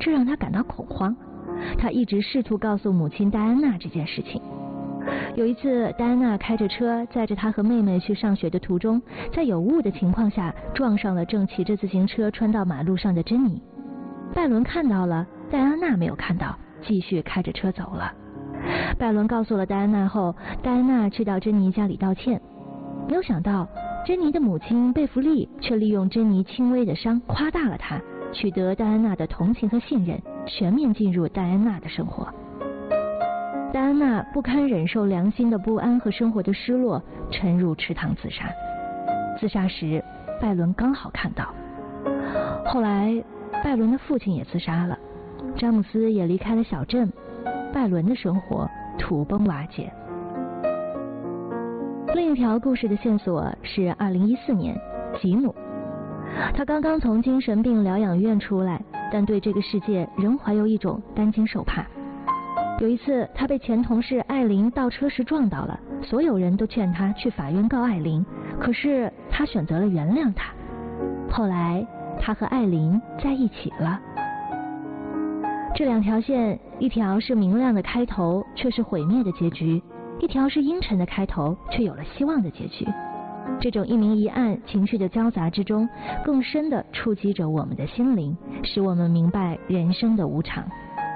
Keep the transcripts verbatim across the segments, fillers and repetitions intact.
这让他感到恐慌。他一直试图告诉母亲戴安娜这件事情。有一次，戴安娜开着车载着她和妹妹去上学的途中，在有雾的情况下撞上了正骑着自行车穿到马路上的珍妮。拜伦看到了，戴安娜没有看到，继续开着车走了。拜伦告诉了戴安娜后，戴安娜去到珍妮家里道歉。没有想到，珍妮的母亲贝弗利却利用珍妮轻微的伤夸大了她，取得戴安娜的同情和信任，全面进入戴安娜的生活。戴安娜不堪忍受良心的不安和生活的失落，沉入池塘自杀。自杀时，拜伦刚好看到。后来，拜伦的父亲也自杀了，詹姆斯也离开了小镇，拜伦的生活土崩瓦解。另一条故事的线索是二零一四年，吉姆。他刚刚从精神病疗养院出来，但对这个世界仍怀有一种担惊受怕。有一次，他被前同事艾琳倒车时撞到了，所有人都劝他去法院告艾琳，可是他选择了原谅他。后来，他和艾琳在一起了。这两条线，一条是明亮的开头，却是毁灭的结局；一条是阴沉的开头，却有了希望的结局。这种一明一暗情绪的交杂之中，更深地触及着我们的心灵，使我们明白人生的无常。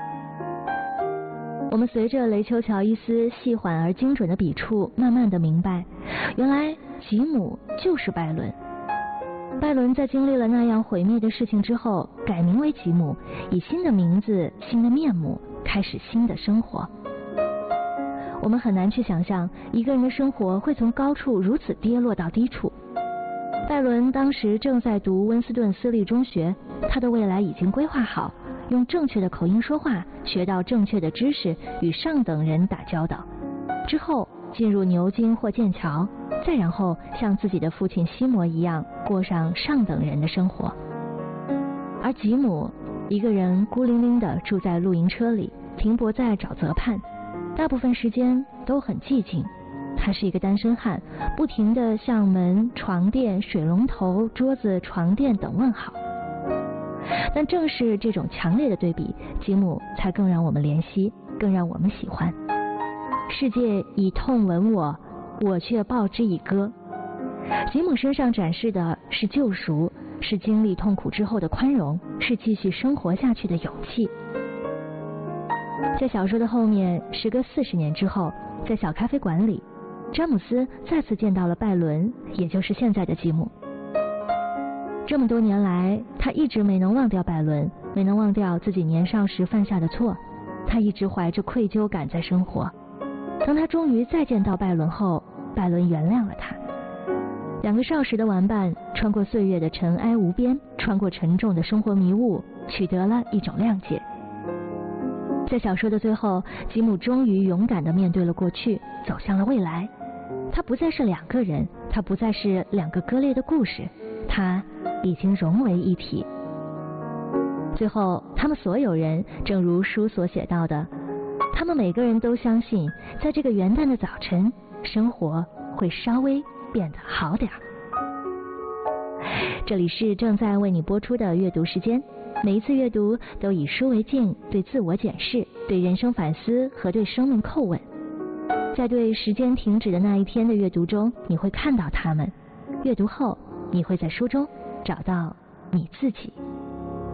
我们随着雷丘乔伊斯细缓而精准的笔触，慢慢地明白，原来吉姆就是拜伦。拜伦在经历了那样毁灭的事情之后，改名为吉姆，以新的名字、新的面目，开始新的生活。我们很难去想象一个人的生活会从高处如此跌落到低处。拜伦当时正在读温斯顿私立中学，他的未来已经规划好，用正确的口音说话，学到正确的知识，与上等人打交道，之后进入牛津或剑桥，再然后像自己的父亲西摩一样过上上等人的生活。而吉姆一个人孤零零地住在露营车里，停泊在沼泽畔，大部分时间都很寂静。他是一个单身汉，不停地向门、床垫、水龙头、桌子、床垫等问好。但正是这种强烈的对比，吉姆才更让我们怜惜，更让我们喜欢。世界以痛吻我，我却报之以歌。吉姆身上展示的是救赎，是经历痛苦之后的宽容，是继续生活下去的勇气。在小说的后面，时隔四十年之后，在小咖啡馆里，詹姆斯再次见到了拜伦，也就是现在的吉姆。这么多年来，他一直没能忘掉拜伦，没能忘掉自己年少时犯下的错，他一直怀着愧疚感在生活。当他终于再见到拜伦后，拜伦原谅了他。两个少时的玩伴，穿过岁月的尘埃无边，穿过沉重的生活迷雾，取得了一种谅解。在小说的最后，吉姆终于勇敢地面对了过去，走向了未来。他不再是两个人，他不再是两个割裂的故事，他已经融为一体。最后，他们所有人，正如书所写到的，他们每个人都相信，在这个元旦的早晨，生活会稍微变得好点儿。这里是正在为你播出的阅读时间，每一次阅读都以书为镜，对自我检视，对人生反思和对生命叩问。在对时间停止的那一天的阅读中，你会看到他们；阅读后，你会在书中找到你自己。